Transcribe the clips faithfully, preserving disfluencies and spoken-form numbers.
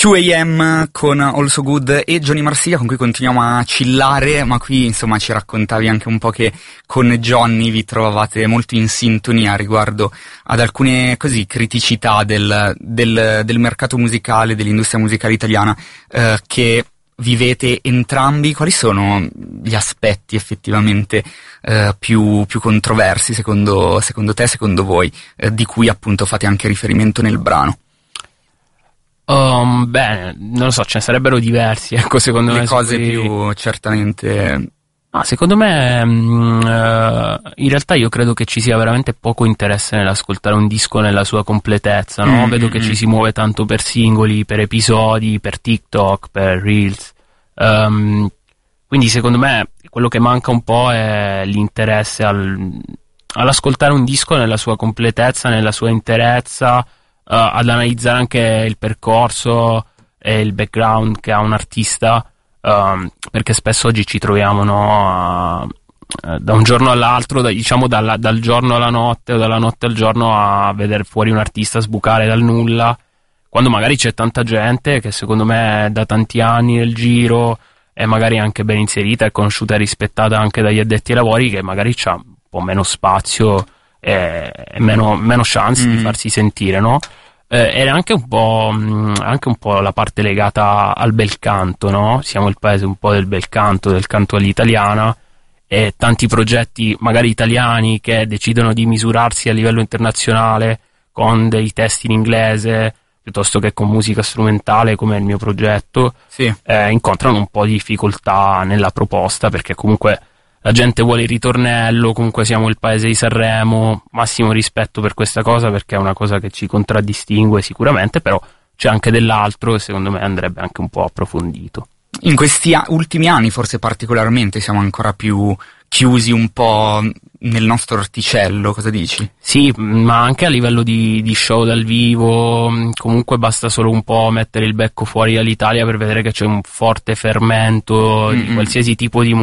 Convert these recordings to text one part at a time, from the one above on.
due A M con Also Good e Johnny Marsiglia, con cui continuiamo a chillare, ma qui insomma ci raccontavi anche un po' che con Johnny vi trovavate molto in sintonia riguardo ad alcune così criticità del, del, del mercato musicale, dell'industria musicale italiana eh, che vivete entrambi. Quali sono gli aspetti effettivamente eh, più, più controversi secondo, secondo te, secondo voi, eh, di cui appunto fate anche riferimento nel brano? Um, bene, non lo so, ce ne sarebbero diversi, ecco, secondo le me. Le cose cui... più certamente... Ah, secondo me, mh, uh, in realtà io credo che ci sia veramente poco interesse nell'ascoltare un disco nella sua completezza, no? Mm-hmm. Vedo che ci si muove tanto per singoli, per episodi, per TikTok, per Reels. Um, quindi secondo me quello che manca un po' è l'interesse al, all'ascoltare un disco nella sua completezza, nella sua interezza, Uh, ad analizzare anche il percorso e il background che ha un artista, um, perché spesso oggi ci troviamo, no, uh, da un giorno all'altro, da, diciamo dalla, dal giorno alla notte o dalla notte al giorno, a vedere fuori un artista sbucare dal nulla, quando magari c'è tanta gente che secondo me è da tanti anni nel giro, è magari anche ben inserita, è conosciuta e rispettata anche dagli addetti ai lavori, che magari c'ha un po' meno spazio e meno, meno chance mm. di farsi sentire, no? Eh, è anche un po' mh, anche un po' la parte legata al bel canto, no? Siamo il paese un po' del bel canto, del canto all'italiana, e tanti progetti magari italiani che decidono di misurarsi a livello internazionale con dei testi in inglese piuttosto che con musica strumentale, come il mio progetto, sì. eh, incontrano un po' di difficoltà nella proposta, perché comunque la gente vuole il ritornello, comunque siamo il paese di Sanremo, massimo rispetto per questa cosa, perché è una cosa che ci contraddistingue sicuramente, però c'è anche dell'altro e secondo me andrebbe anche un po' approfondito. In questi a- ultimi anni forse particolarmente siamo ancora più chiusi un po' nel nostro orticello, cosa dici? Sì, ma anche a livello di, di show dal vivo, comunque basta solo un po' mettere il becco fuori dall'Italia per vedere che c'è un forte fermento mm-hmm. di qualsiasi tipo di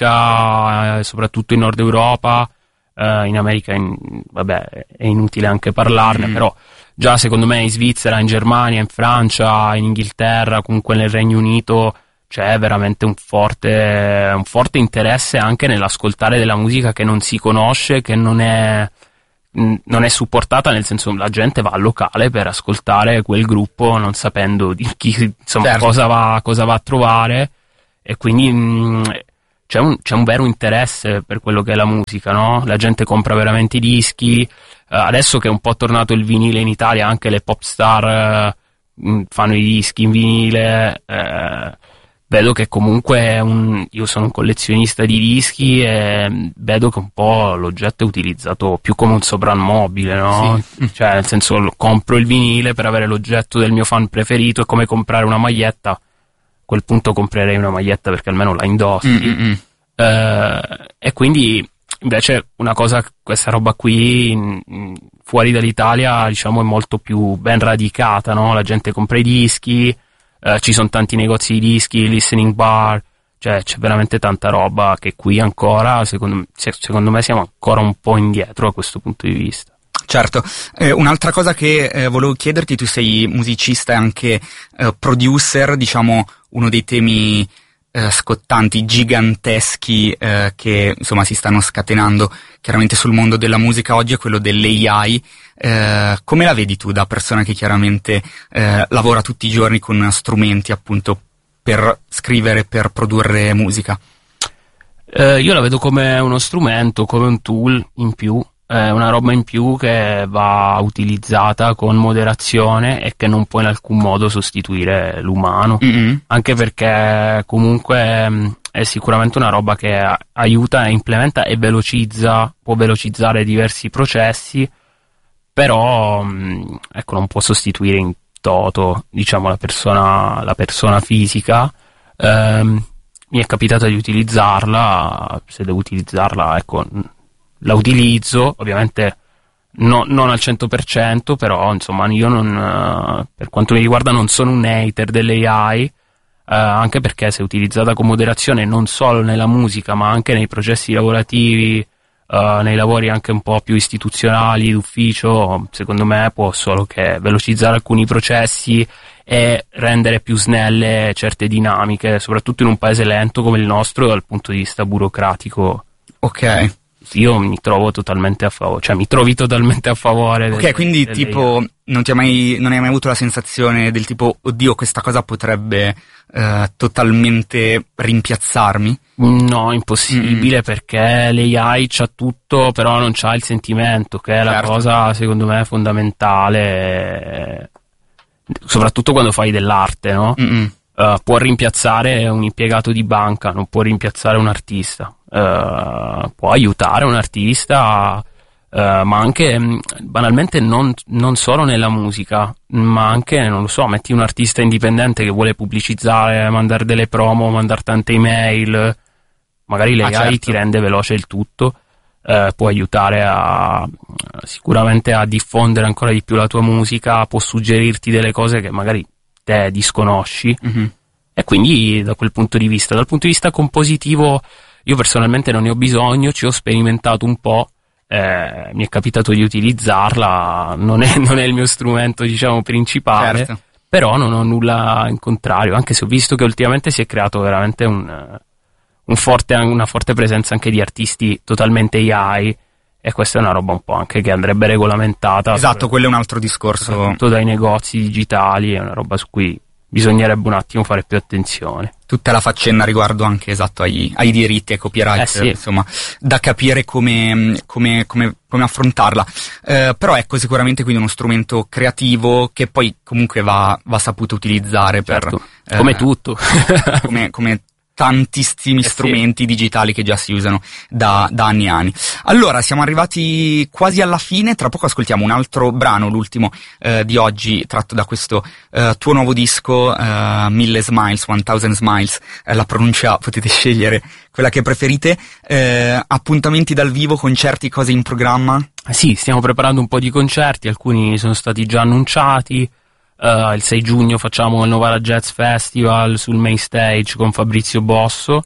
musica, eh, soprattutto in Nord Europa, eh, in America in, vabbè, è inutile anche parlarne, mm-hmm. però già secondo me in Svizzera, in Germania, in Francia, in Inghilterra, comunque nel Regno Unito c'è veramente un forte, un forte interesse anche nell'ascoltare della musica che non si conosce, che non è, non è supportata, nel senso la gente va al locale per ascoltare quel gruppo non sapendo di chi, insomma, certo. cosa va, cosa va a trovare, e quindi mh, c'è un, c'è un vero interesse per quello che è la musica, no? La gente compra veramente i dischi, uh, adesso che è un po' tornato il vinile in Italia, anche le pop star uh, fanno i dischi in vinile, uh, vedo che comunque un, io sono un collezionista di dischi e vedo che un po' l'oggetto è utilizzato più come un soprammobile, no? Sì. Cioè, nel senso, compro il vinile per avere l'oggetto del mio fan preferito, è come comprare una maglietta. A quel punto comprerei una maglietta perché almeno la indossi. Eh, e quindi invece una cosa, questa roba qui in, in, fuori dall'Italia, diciamo, è molto più ben radicata, no? La gente compra i dischi. Uh, ci sono tanti negozi di dischi, listening bar, cioè c'è veramente tanta roba che qui ancora, secondo, secondo me siamo ancora un po' indietro da questo punto di vista. Certo, eh, un'altra cosa che eh, volevo chiederti, tu sei musicista e anche eh, producer, diciamo uno dei temi eh, scottanti, giganteschi eh, che insomma si stanno scatenando chiaramente sul mondo della musica oggi è quello dell'A I. Eh, come la vedi tu da persona che chiaramente eh, lavora tutti i giorni con strumenti appunto per scrivere, per produrre musica? Eh, io la vedo come uno strumento, come un tool in più, è una roba in più che va utilizzata con moderazione e che non può in alcun modo sostituire l'umano, mm-hmm. anche perché comunque è sicuramente una roba che aiuta, implementa e velocizza, può velocizzare diversi processi, però ecco, non può sostituire in toto, diciamo, la persona, la persona fisica. Ehm, mi è capitato di utilizzarla, se devo utilizzarla, ecco, la utilizzo, ovviamente no, non al cento per cento, però insomma io non, per quanto mi riguarda non sono un hater dell'A I, eh, anche perché se utilizzata con moderazione non solo nella musica ma anche nei processi lavorativi, uh, nei lavori anche un po' più istituzionali, d'ufficio, secondo me può solo che velocizzare alcuni processi e rendere più snelle certe dinamiche, soprattutto in un paese lento come il nostro dal punto di vista burocratico. Ok. Io mi trovo totalmente a favore, cioè mi trovi totalmente a favore. Ok, del, quindi delle... tipo non ti hai mai, non hai mai avuto la sensazione del tipo, oddio, questa cosa potrebbe eh, totalmente rimpiazzarmi? No, impossibile, mm. perché l'A I c'ha tutto, però non c'ha il sentimento, che è certo. la cosa secondo me fondamentale, soprattutto quando fai dell'arte, no? Uh, può rimpiazzare un impiegato di banca, non può rimpiazzare un artista. Uh, può aiutare un artista, uh, ma anche mh, banalmente non, non solo nella musica, ma anche, non lo so, metti un artista indipendente che vuole pubblicizzare, mandare delle promo, mandare tante email, magari l'A I ah, certo. ti rende veloce il tutto, uh, può aiutare a sicuramente a diffondere ancora di più la tua musica, può suggerirti delle cose che magari te disconosci, mm-hmm. e quindi da quel punto di vista, dal punto di vista compositivo, io personalmente non ne ho bisogno, ci ho sperimentato un po', eh, mi è capitato di utilizzarla, non è, non è il mio strumento, diciamo, principale, certo. però non ho nulla in contrario, anche se ho visto che ultimamente si è creato veramente un, un forte, una forte presenza anche di artisti totalmente A I, e questa è una roba un po' anche che andrebbe regolamentata. Esatto, per, quello è un altro discorso. Soprattutto dai negozi digitali, è una roba su cui bisognerebbe un attimo fare più attenzione. Tutta la faccenda riguardo anche esatto ai, ai diritti, ai copyright, eh sì. insomma, da capire come, come, come, come affrontarla. Eh, però ecco, sicuramente quindi uno strumento creativo che poi comunque va, va saputo utilizzare certo. per... Come eh, tutto. come, come tantissimi eh strumenti sì. digitali che già si usano da, da anni e anni. Allora, siamo arrivati quasi alla fine, tra poco ascoltiamo un altro brano, l'ultimo eh, di oggi, tratto da questo eh, tuo nuovo disco, eh, Mille Smiles, One Thousand Smiles, eh, la pronuncia potete scegliere quella che preferite, eh, appuntamenti dal vivo, concerti, cose in programma? Eh sì, stiamo preparando un po' di concerti, alcuni sono stati già annunciati. Uh, il sei giugno facciamo il Novara Jazz Festival sul main stage con Fabrizio Bosso,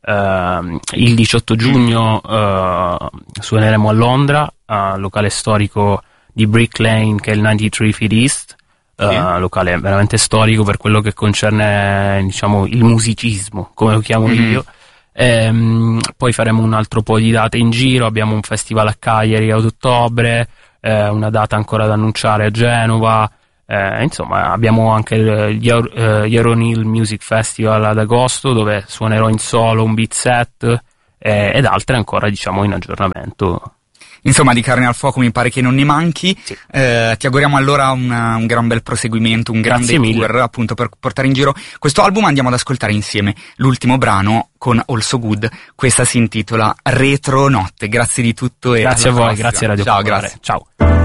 uh, il diciotto giugno uh, suoneremo a Londra al locale storico di Brick Lane, che è il novantatré Feet East, uh, sì. locale veramente storico per quello che concerne, diciamo, il musicismo, come lo chiamo mm-hmm. io. E, um, poi faremo un altro po' di date in giro, abbiamo un festival a Cagliari ad ottobre, eh, una data ancora da annunciare a Genova. Eh, insomma, abbiamo anche il Euronil Music Festival ad agosto, dove suonerò in solo un beat set, eh, ed altre ancora, diciamo, in aggiornamento. Insomma, di carne al fuoco mi pare che non ne manchi. Sì. Eh, ti auguriamo allora una, un gran bel proseguimento, un grande Grazie tour mille. appunto per portare in giro questo album. Andiamo ad ascoltare insieme l'ultimo brano con Also Good. Questa si intitola Retro Notte. Grazie di tutto e grazie a voi, prossima. grazie Radio Ciao, Popolare. Grazie. Ciao.